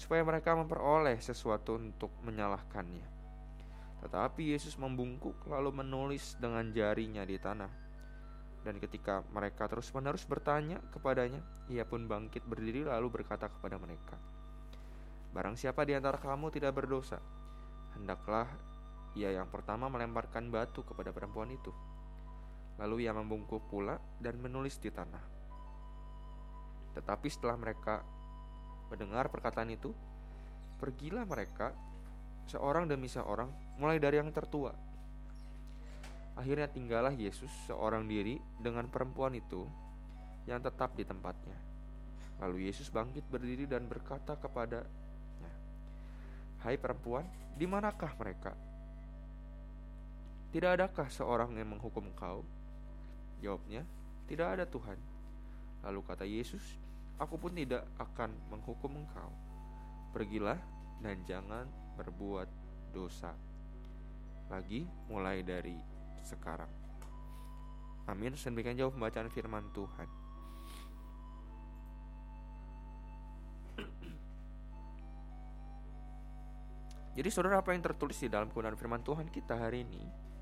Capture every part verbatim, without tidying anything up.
supaya mereka memperoleh sesuatu untuk menyalahkannya. Tetapi Yesus membungkuk lalu menulis dengan jarinya di tanah. Dan ketika mereka terus-menerus bertanya kepadanya, ia pun bangkit berdiri lalu berkata kepada mereka, "Barang siapa di antara kamu tidak berdosa, hendaklah ia yang pertama melemparkan batu kepada perempuan itu." Lalu ia membungkuk pula dan menulis di tanah. Tetapi setelah mereka mendengar perkataan itu, pergilah mereka seorang demi seorang, mulai dari yang tertua. Akhirnya tinggallah Yesus seorang diri dengan perempuan itu yang tetap di tempatnya. Lalu Yesus bangkit berdiri dan berkata kepadanya, "Hai perempuan, di manakah mereka? Tidak adakah seorang yang menghukum engkau?" Jawabnya, "Tidak ada, Tuhan." Lalu kata Yesus, "Aku pun tidak akan menghukum engkau. Pergilah dan jangan berbuat dosa lagi mulai dari sekarang." Amin. Demikian jauh pembacaan firman Tuhan. Jadi saudara, apa yang tertulis di dalam kebenaran firman Tuhan kita hari ini?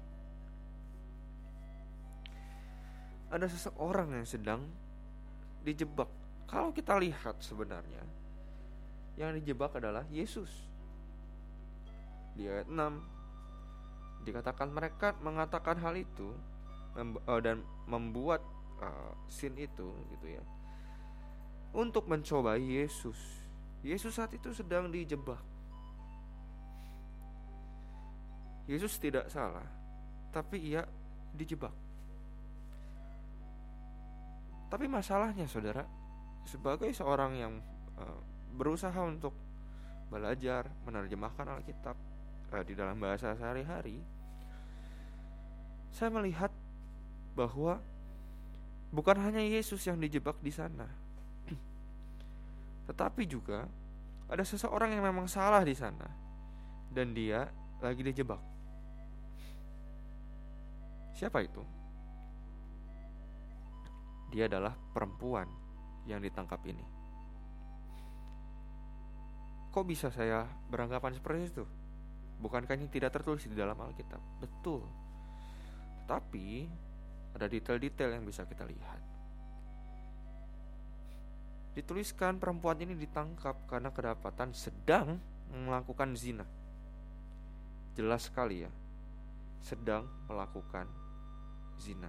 Ada seseorang yang sedang dijebak. Kalau kita lihat sebenarnya yang dijebak adalah Yesus. Di ayat enam dikatakan mereka mengatakan hal itu mem- uh, dan membuat uh, scene itu gitu ya, untuk mencobai Yesus. Yesus saat itu sedang dijebak. Yesus tidak salah, tapi ia dijebak. Tapi masalahnya saudara, sebagai seorang yang uh, berusaha untuk belajar menerjemahkan Alkitab uh, di dalam bahasa sehari-hari, saya melihat bahwa bukan hanya Yesus yang dijebak di sana, tetapi juga ada seseorang yang memang salah di sana dan dia lagi dijebak. Siapa itu? Dia adalah perempuan yang ditangkap ini. Kok bisa saya beranggapan seperti itu? Bukankah ini tidak tertulis di dalam Alkitab? Betul. Tetapi ada detail-detail yang bisa kita lihat. Dituliskan perempuan ini ditangkap karena kedapatan sedang melakukan zina. Jelas sekali ya, sedang melakukan zina.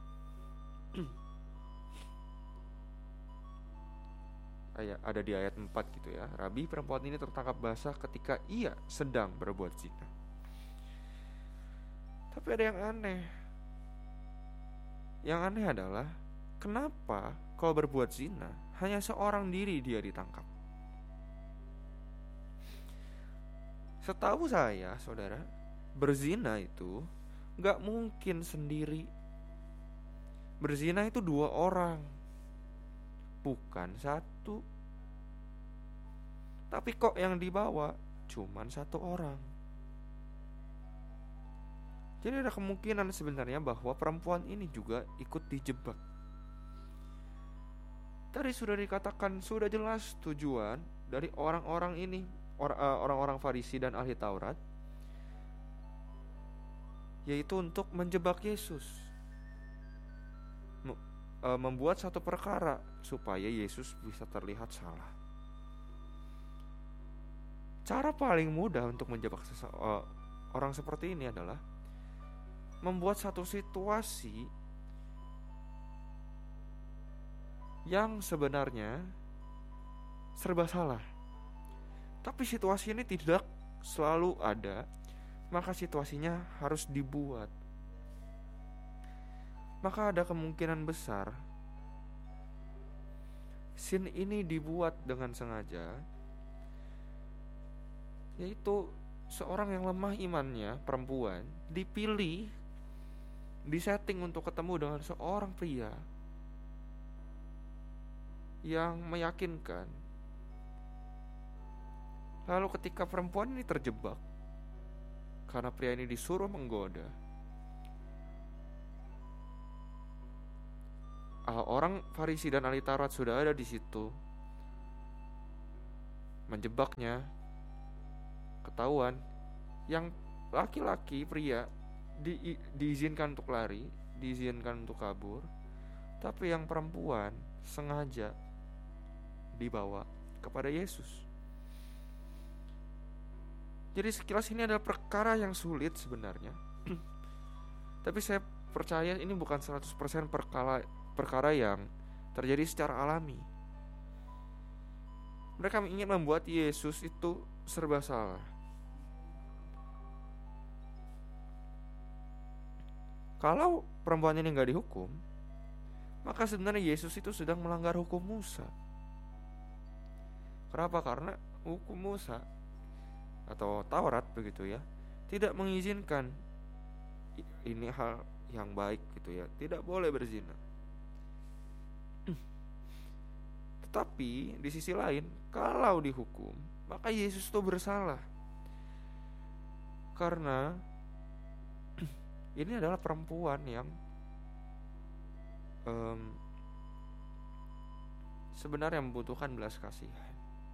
Ada di ayat empat gitu ya. Rabi, perempuan ini tertangkap basah ketika ia sedang berbuat zina. Tapi ada yang aneh. Yang aneh adalah kenapa kalau berbuat zina hanya seorang diri dia ditangkap? Setahu saya, saudara, berzina itu gak mungkin sendiri. Berzina itu dua orang, bukan satu. Tapi kok yang dibawa cuman satu orang. Jadi ada kemungkinan sebenarnya bahwa perempuan ini juga ikut dijebak. Tadi sudah dikatakan, sudah jelas tujuan dari orang-orang ini, orang-orang Farisi dan ahli Taurat, yaitu untuk menjebak Yesus, membuat satu perkara supaya Yesus bisa terlihat salah. Cara paling mudah untuk menjebak orang seperti ini adalah membuat satu situasi yang sebenarnya serba salah. Tapi situasi ini tidak selalu ada, maka situasinya harus dibuat. Maka ada kemungkinan besar scene ini dibuat dengan sengaja, yaitu seorang yang lemah imannya, perempuan, dipilih, disetting untuk ketemu dengan seorang pria yang meyakinkan. Lalu ketika perempuan ini terjebak karena pria ini disuruh menggoda, orang Farisi dan ahli Taurat sudah ada di situ. menjebaknya, ketahuan. Yang laki-laki pria di, diizinkan untuk lari, diizinkan untuk kabur, tapi yang perempuan sengaja dibawa kepada Yesus. Jadi sekilas ini adalah perkara yang sulit sebenarnya. Tapi saya percaya ini bukan seratus persen perkara, perkara yang terjadi secara alami. Mereka ingin membuat Yesus itu serba salah. Kalau perempuan ini gak dihukum, maka sebenarnya Yesus itu sedang melanggar hukum Musa. Kenapa? Karena hukum Musa atau Taurat begitu ya, tidak mengizinkan ini hal yang baik gitu ya, tidak boleh berzina. Tetapi di sisi lain, kalau dihukum, maka Yesus itu bersalah. Karena ini adalah perempuan yang um, sebenarnya membutuhkan belas kasihan.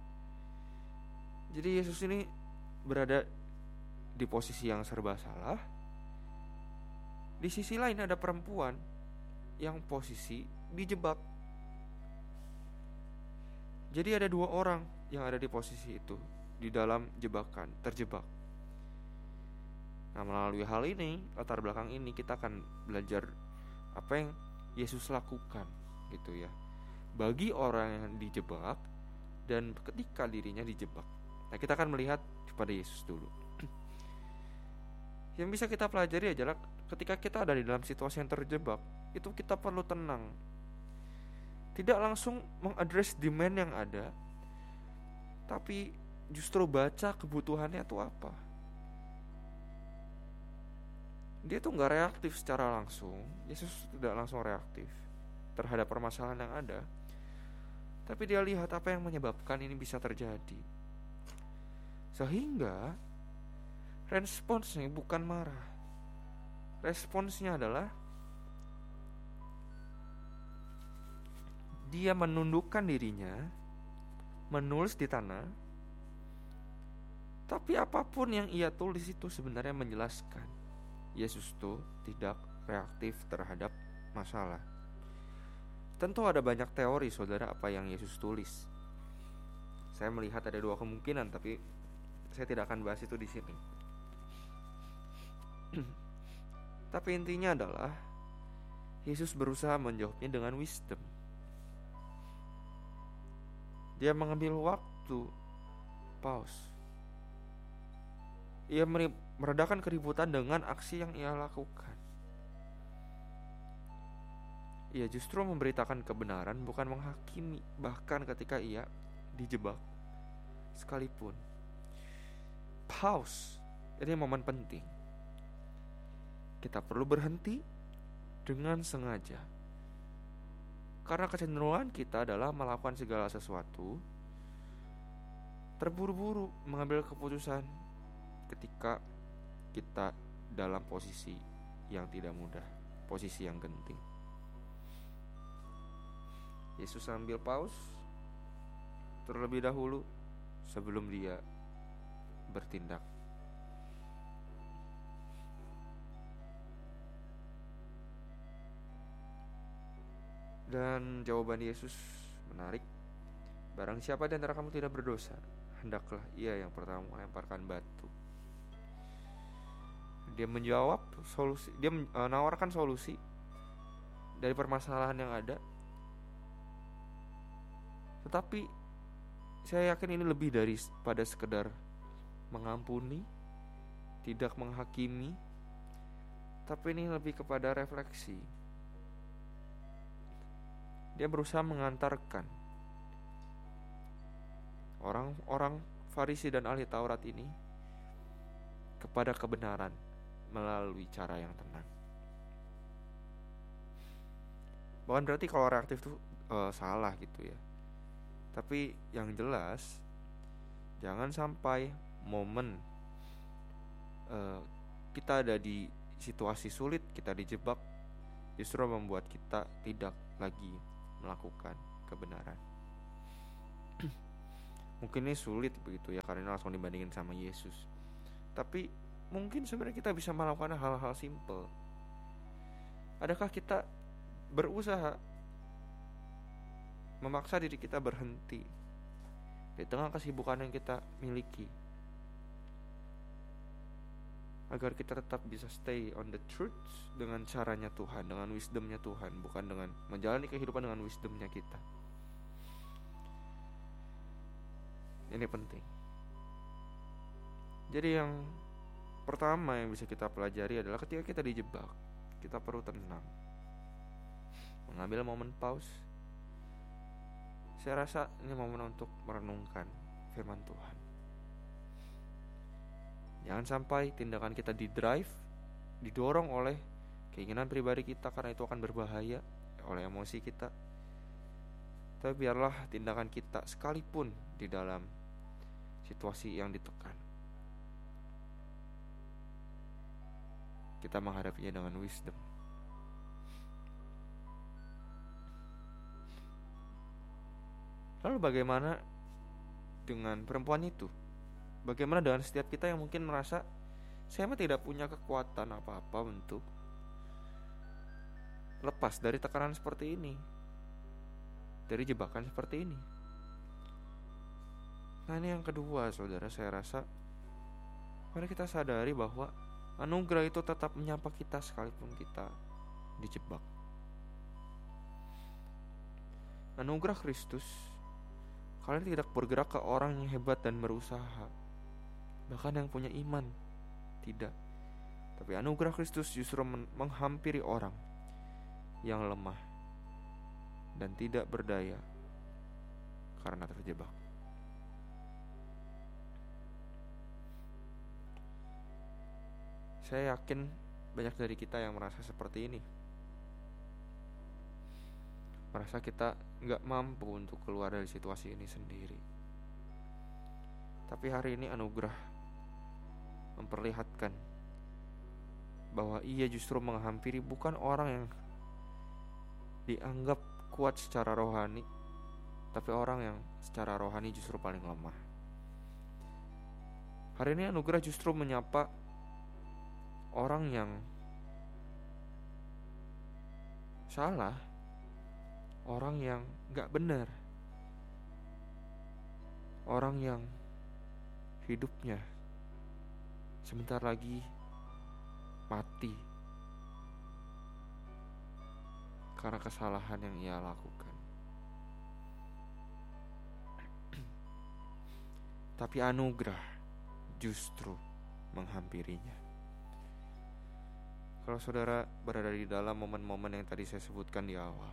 Jadi Yesus ini berada di posisi yang serba salah. Di sisi lain ada perempuan yang posisi dijebak. Jadi ada dua orang yang ada di posisi itu, di dalam jebakan, terjebak. Nah, melalui hal ini, latar belakang ini, kita akan belajar apa yang Yesus lakukan gitu ya, bagi orang yang dijebak dan ketika dirinya dijebak. Nah, kita akan melihat kepada Yesus dulu. Yang bisa kita pelajari adalah ketika kita ada di dalam situasi yang terjebak, itu kita perlu tenang. Tidak langsung mengadres demand yang ada, tapi justru baca kebutuhannya itu apa. Dia tuh gak reaktif secara langsung. Yesus tidak langsung reaktif terhadap permasalahan yang ada, tapi dia lihat apa yang menyebabkan ini bisa terjadi. Sehingga responsnya bukan marah. Responsnya adalah dia menundukkan dirinya, menulis di tanah. Tapi apapun yang ia tulis itu sebenarnya menjelaskan Yesus itu tidak reaktif terhadap masalah. Tentu ada banyak teori saudara apa yang Yesus tulis. Saya melihat ada dua kemungkinan, tapi saya tidak akan bahas itu di sini. Tapi intinya adalah Yesus berusaha menjawabnya dengan wisdom. Dia mengambil waktu, pause. Ia meredakan keributan dengan aksi yang ia lakukan. Ia justru memberitakan kebenaran, bukan menghakimi, bahkan ketika ia dijebak sekalipun. Pause, ini momen penting. Kita perlu berhenti dengan sengaja. Karena kecenderungan kita adalah melakukan segala sesuatu terburu-buru, mengambil keputusan ketika kita dalam posisi yang tidak mudah, posisi yang genting. Yesus ambil pause terlebih dahulu sebelum dia bertindak. Dan jawaban Yesus menarik. Barang siapa di antara kamu tidak berdosa, hendaklah ia yang pertama melemparkan batu. Dia menjawab solusi, dia menawarkan solusi dari permasalahan yang ada. Tetapi saya yakin ini lebih dari pada sekedar mengampuni, tidak menghakimi, tapi ini lebih kepada refleksi. Dia berusaha mengantarkan orang-orang Farisi dan ahli Taurat ini kepada kebenaran melalui cara yang tenang. Bukan berarti kalau reaktif itu uh, salah gitu ya. Tapi yang jelas jangan sampai momen uh, kita ada di situasi sulit, kita dijebak, justru membuat kita tidak lagi melakukan kebenaran. Mungkin ini sulit begitu ya, karena langsung dibandingin sama Yesus. Tapi mungkin sebenarnya kita bisa melakukan hal-hal simple. Adakah kita berusaha memaksa diri kita berhenti di tengah kesibukan yang kita miliki, agar kita tetap bisa stay on the truth dengan caranya Tuhan, dengan wisdomnya Tuhan, bukan dengan menjalani kehidupan dengan wisdomnya kita. Ini penting. Jadi yang pertama yang bisa kita pelajari adalah ketika kita dijebak, kita perlu tenang, mengambil momen pause. Saya rasa ini momen untuk merenungkan firman Tuhan. Jangan sampai tindakan kita didrive, didorong oleh keinginan pribadi kita, karena itu akan berbahaya, oleh emosi kita. Tapi biarlah tindakan kita sekalipun di dalam situasi yang ditekan, kita menghadapinya dengan wisdom. Lalu bagaimana dengan perempuan itu? Bagaimana dengan setiap kita yang mungkin merasa saya mah tidak punya kekuatan apa-apa untuk lepas dari tekanan seperti ini, dari jebakan seperti ini? Nah, ini yang kedua, saudara, saya rasa mari kita sadari bahwa anugerah itu tetap menyapa kita sekalipun kita dijebak. Anugerah Kristus, kalian tidak bergerak ke orang yang hebat dan berusaha, bahkan yang punya iman, tidak. Tapi anugerah Kristus justru men- menghampiri orang yang lemah dan tidak berdaya karena terjebak. Saya yakin banyak dari kita yang merasa seperti ini, merasa kita gak mampu untuk keluar dari situasi ini sendiri. Tapi hari ini anugerah memperlihatkan bahwa ia justru menghampiri bukan orang yang dianggap kuat secara rohani, tapi orang yang secara rohani justru paling lemah. Hari ini anugerah justru menyapa orang yang salah, orang yang gak benar, orang yang hidupnya sebentar lagi mati karena kesalahan yang ia lakukan. Tapi anugerah justru menghampirinya. Kalau saudara berada di dalam momen-momen yang tadi saya sebutkan di awal,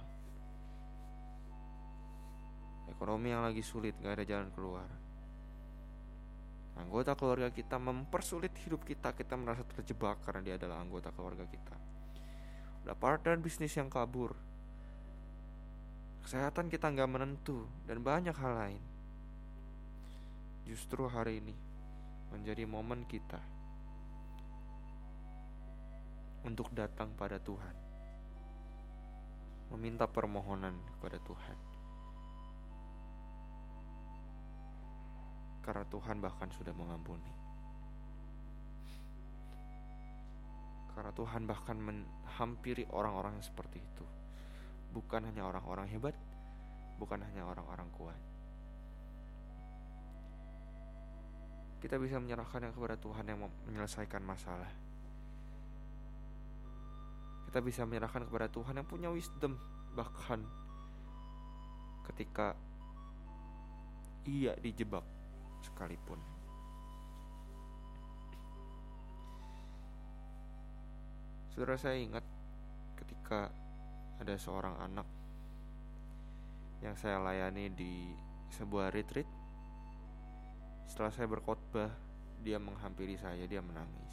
ekonomi yang lagi sulit, gak ada jalan keluar, anggota keluarga kita mempersulit hidup kita, kita merasa terjebak karena dia adalah anggota keluarga kita, udah partner bisnis yang kabur, kesehatan kita gak menentu, dan banyak hal lain. Justru hari ini menjadi momen kita untuk datang pada Tuhan, meminta permohonan kepada Tuhan, karena Tuhan bahkan sudah mengampuni, karena Tuhan bahkan menghampiri orang-orang yang seperti itu. Bukan hanya orang-orang hebat, bukan hanya orang-orang kuat. Kita bisa menyerahkannya kepada Tuhan yang menyelesaikan masalah. Kita bisa menyerahkan kepada Tuhan yang punya wisdom, bahkan ketika ia dijebak sekalipun. Saudara, saya ingat ketika ada seorang anak yang saya layani di sebuah retreat. Setelah saya berkhotbah, dia menghampiri saya, dia menangis.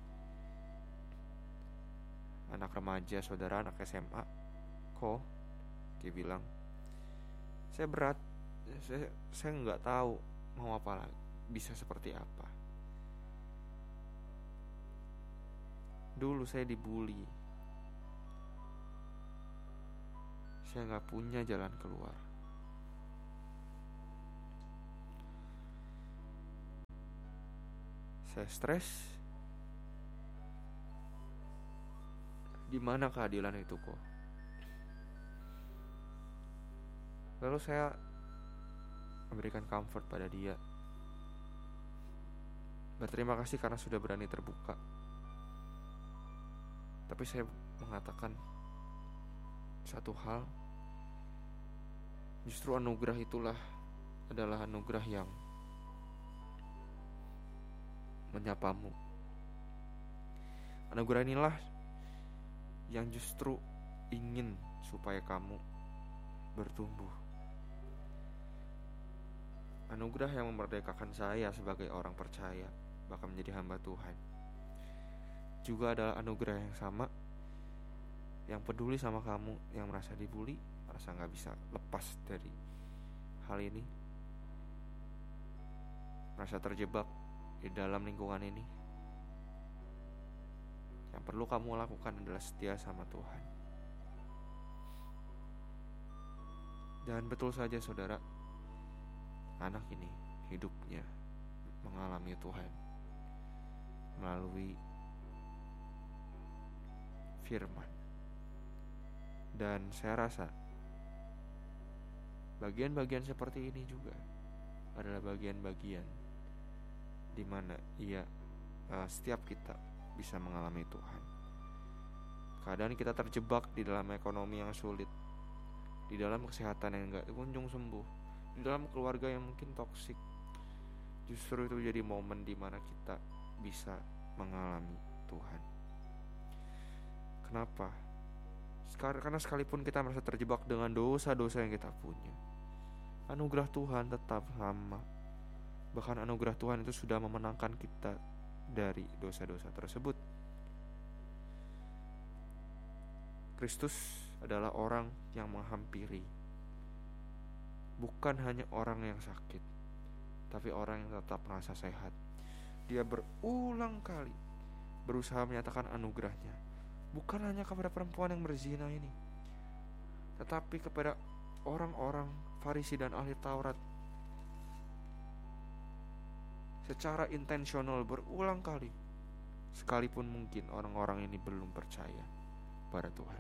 Anak remaja, saudara, anak S M A. Kok? Dia bilang, saya berat, saya saya nggak tahu mau apa lagi, bisa seperti apa. Dulu saya dibully, saya nggak punya jalan keluar. saya stres. Di mana keadilan itu kok? Lalu saya memberikan comfort pada dia. Berterima kasih karena sudah berani terbuka. Tapi saya mengatakan satu hal, justru anugerah itulah adalah anugerah yang menyapamu. Anugerah inilah yang justru ingin supaya kamu bertumbuh. Anugerah yang memerdekakan saya sebagai orang percaya, bahkan menjadi hamba Tuhan, juga adalah anugerah yang sama, yang peduli sama kamu, yang merasa dibully, merasa gak bisa lepas dari hal ini, merasa terjebak di dalam lingkungan ini. Yang perlu kamu lakukan adalah setia sama Tuhan. Dan betul saja saudara, anak ini hidupnya mengalami Tuhan melalui firman. Dan saya rasa bagian-bagian seperti ini juga adalah bagian-bagian di mana ia uh, setiap kita bisa mengalami Tuhan. Kadang kita terjebak di dalam ekonomi yang sulit, di dalam kesehatan yang gak kunjung sembuh, di dalam keluarga yang mungkin toksik. Justru itu jadi momen di mana kita bisa mengalami Tuhan. Kenapa? Karena sekalipun kita merasa terjebak dengan dosa-dosa yang kita punya, anugerah Tuhan tetap sama. Bahkan anugerah Tuhan itu sudah memenangkan kita dari dosa-dosa tersebut. Kristus adalah orang yang menghampiri, bukan hanya orang yang sakit, tapi orang yang tetap merasa sehat. Dia berulang kali berusaha menyatakan anugerahnya, bukan hanya kepada perempuan yang berzina ini, tetapi kepada orang-orang Farisi dan ahli Taurat. Secara intensional berulang kali, sekalipun mungkin orang-orang ini belum percaya pada Tuhan.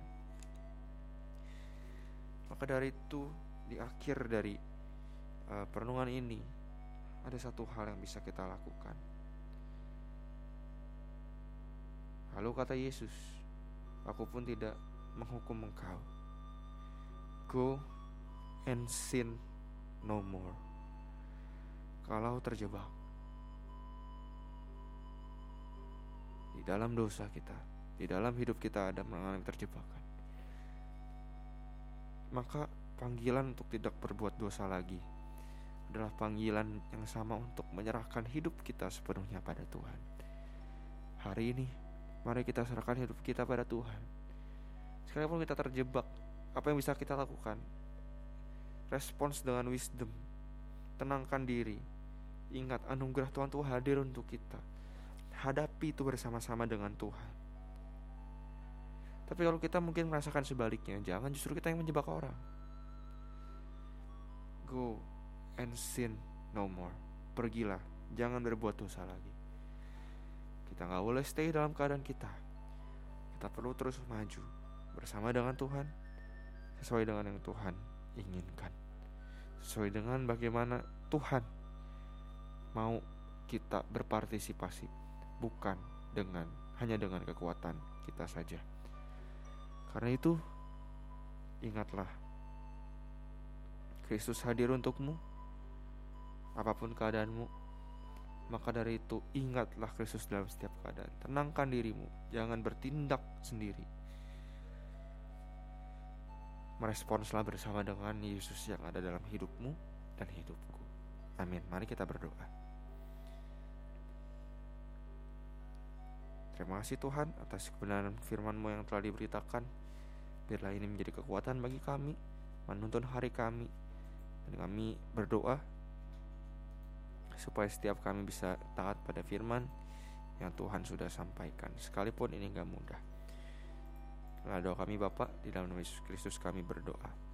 Maka dari itu, di akhir dari uh, perenungan ini, ada satu hal yang bisa kita lakukan. Lalu kata Yesus, aku pun tidak menghukum engkau. Go and sin no more. Kalau terjebak di dalam dosa kita, di dalam hidup kita ada mengalami terjebakan, maka panggilan untuk tidak berbuat dosa lagi adalah panggilan yang sama untuk menyerahkan hidup kita sepenuhnya pada Tuhan. Hari ini, mari kita serahkan hidup kita pada Tuhan. Sekalipun kita terjebak, apa yang bisa kita lakukan? Respons dengan wisdom, tenangkan diri, ingat anugerah Tuhan itu hadir untuk kita. Hadapi itu bersama-sama dengan Tuhan. Tapi kalau kita mungkin merasakan sebaliknya, jangan justru kita yang menjebak orang. Go and sin no more. Pergilah, jangan berbuat dosa lagi. Kita gak boleh stay dalam keadaan kita. Kita perlu terus maju bersama dengan Tuhan, sesuai dengan yang Tuhan inginkan, sesuai dengan bagaimana Tuhan mau kita berpartisipasi, bukan dengan hanya dengan kekuatan kita saja. Karena itu, ingatlah, Kristus hadir untukmu apapun keadaanmu. Maka dari itu, ingatlah Kristus dalam setiap keadaan. Tenangkan dirimu, jangan bertindak sendiri. Meresponslah bersama dengan Yesus yang ada dalam hidupmu dan hidupku. Amin. Mari kita berdoa. Terima kasih Tuhan atas kebenaran firman-Mu yang telah diberitakan. Biarlah ini menjadi kekuatan bagi kami menuntun hari kami. Dan kami berdoa supaya setiap kami bisa taat pada firman yang Tuhan sudah sampaikan, sekalipun ini gak mudah. Inilah doa kami Bapa, di dalam nama Yesus Kristus kami berdoa.